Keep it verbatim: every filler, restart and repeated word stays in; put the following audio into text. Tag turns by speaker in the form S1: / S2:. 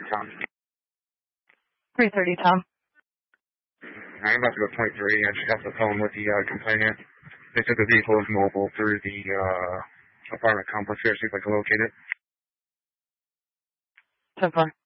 S1: Tom.
S2: three thirty, Tom.
S1: I'm about to go point three. I just got the phone with the uh, complainant. They said the vehicle is mobile through the uh, apartment complex here, see if I can locate it.
S2: ten four.